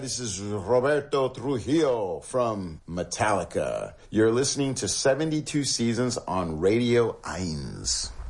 this is Roberto Trujillo from Metallica. You're listening to 72 Seasons on Radio 1.